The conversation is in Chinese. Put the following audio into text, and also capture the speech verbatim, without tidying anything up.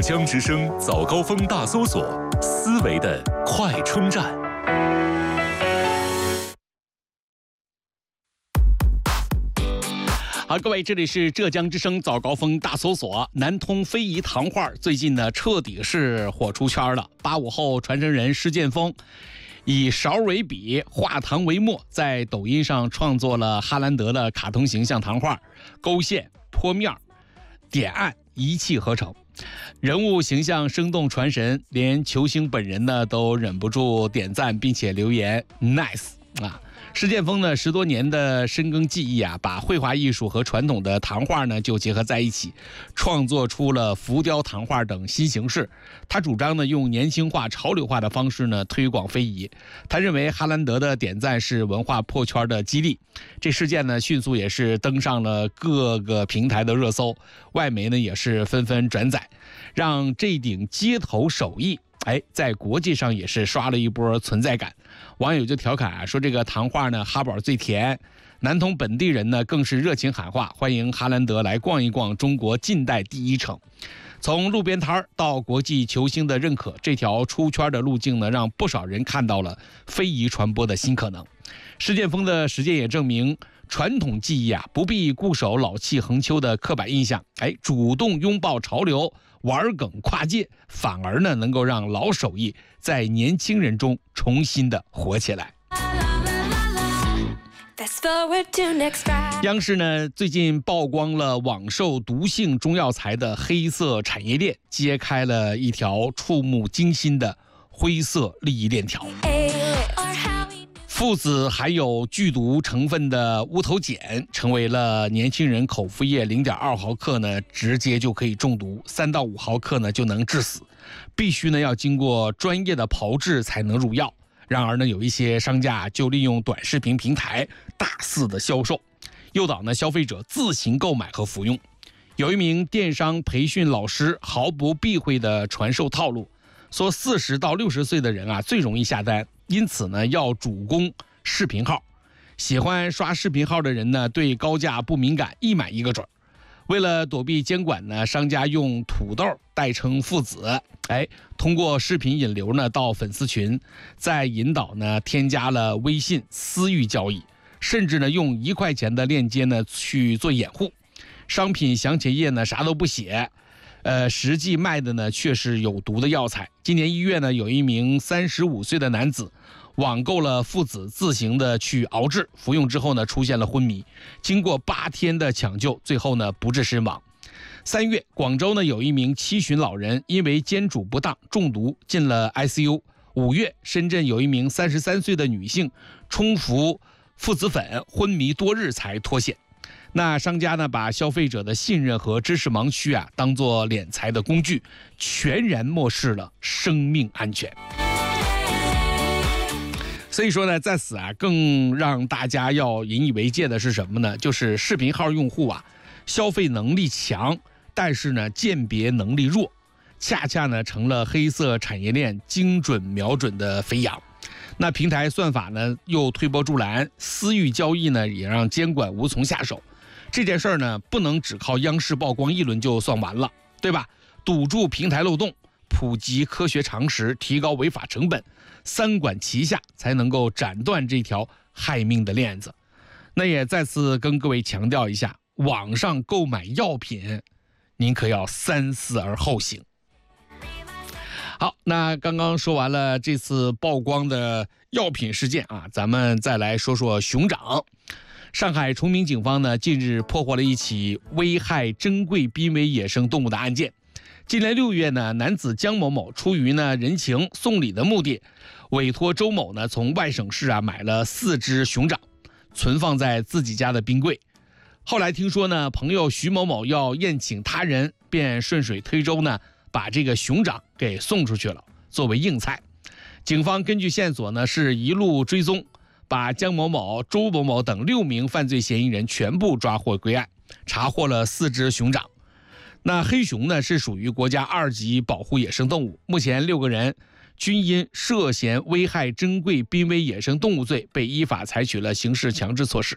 江之声早高峰大搜索，思维的快充站。 好，各位，这里是浙江之声早高峰大搜索。南通非遗糖画最近呢彻底是火出圈了。八五后传承人施建峰以勺为笔，画糖为墨，在抖音上创作了哈兰德的卡通形象糖画，勾线、泼面、点按一气呵成，人物形象生动传神，连球星本人呢都忍不住点赞，并且留言 nice 啊。施建峰呢十多年的深耕技艺啊，把绘画艺术和传统的糖画呢就结合在一起，创作出了浮雕糖画等新形式。他主张呢用年轻化、潮流化的方式呢推广非遗。他认为哈兰德的点赞是文化破圈的激励。这事件呢迅速也是登上了各个平台的热搜，外媒呢也是纷纷转载，让这顶街头手艺哎，在国际上也是刷了一波存在感。网友就调侃啊，说这个糖画呢，哈宝最甜。南通本地人呢，更是热情喊话，欢迎哈兰德来逛一逛中国近代第一城。从路边摊到国际球星的认可，这条出圈的路径呢，让不少人看到了非遗传播的新可能。施建峰的实践也证明，传统技艺啊，不必固守老气横秋的刻板印象，哎，主动拥抱潮流，玩梗跨界，反而呢能够让老手艺在年轻人中重新的活起来。央视呢最近曝光了网售毒性中药材的黑色产业链，揭开了一条触目惊心的灰色利益链条。附子含有剧毒成分的乌头碱成为了年轻人口服液， 零点二毫克呢直接就可以中毒，三到五毫克呢就能致死，必须呢要经过专业的炮制才能入药。然而呢有一些商家就利用短视频平台大肆的销售，诱导呢消费者自行购买和服用。有一名电商培训老师毫不避讳的传授套路，说四十到六十岁的人啊最容易下单，因此呢要主攻视频号，喜欢刷视频号的人呢对高价不敏感，一买一个准。为了躲避监管呢，商家用土豆代称父子，哎，通过视频引流呢到粉丝群，再引导呢添加了微信私域交易，甚至呢用一块钱的链接呢去做掩护，商品详情页呢啥都不写。呃，实际卖的呢却是有毒的药材。今年一月呢，有一名三十五岁的男子网购了父子，自行的去熬制，服用之后呢出现了昏迷，经过八天的抢救，最后呢不治身亡。三月，广州呢有一名七旬老人因为煎煮不当中毒进了 I C U。五月，深圳有一名三十三岁的女性冲服父子粉昏迷多日才脱险。那商家呢，把消费者的信任和知识盲区啊，当作敛财的工具，全然漠视了生命安全。所以说呢，在此啊，更让大家要引以为戒的是什么呢？就是视频号用户啊，消费能力强，但是呢，鉴别能力弱，恰恰呢，成了黑色产业链精准瞄准的肥羊。那平台算法呢，又推波助澜，私域交易呢，也让监管无从下手。这件事儿呢，不能只靠央视曝光一轮就算完了，对吧？堵住平台漏洞，普及科学常识，提高违法成本，三管齐下，才能够斩断这条害命的链子。那也再次跟各位强调一下，网上购买药品，您可要三思而后行。好，那刚刚说完了这次曝光的药品事件啊，咱们再来说说熊掌。上海崇明警方呢，近日破获了一起危害珍贵濒危野生动物的案件。今年六月呢，男子江某某出于呢人情送礼的目的，委托周某呢从外省市啊买了四只熊掌，存放在自己家的冰柜。后来听说呢，朋友徐某某要宴请他人，便顺水推舟呢，把这个熊掌给送出去了，作为硬菜。警方根据线索呢，是一路追踪，把江某某、周某某等六名犯罪嫌疑人全部抓获归案，查获了四只熊掌。那黑熊呢，是属于国家二级保护野生动物，目前六个人均因涉嫌危害珍贵濒危野生动物罪被依法采取了刑事强制措施。